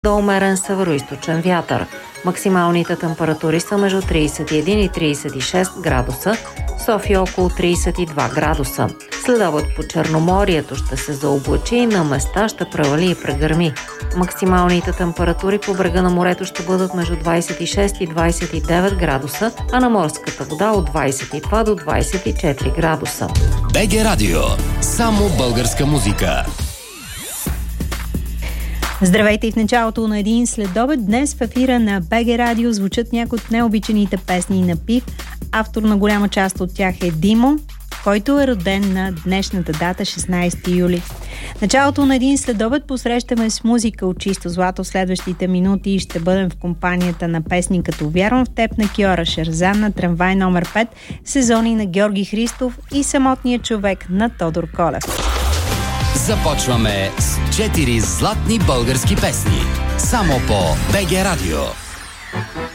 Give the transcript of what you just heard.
до умерен североизточен вятър. Максималните температури са между 31 и 36 градуса, София около 32 градуса. Следобед по Черноморието ще се заоблачи и на места ще превали и прегърми. Максималните температури по брега на морето ще бъдат между 26 и 29 градуса, а на морската вода от 22 до 24 градуса. БГ Радио. Само българска музика. Здравейте и в началото на един следобед. Днес в ефира на БГ Радио звучат някои от необичаните песни на Пив. Автор на голяма част от тях е Димо, който е роден на днешната дата 16 юли. Началото на един следобед посрещаме с музика от чисто злато. В следващите минути ще бъдем в компанията на песни като Вярвам в теб на Кьора Шерзан, на Трамвай номер 5, Сезони на Георги Христов и Самотният човек на Тодор Колев. Започваме с 4 златни български песни. Само по БГ Радио.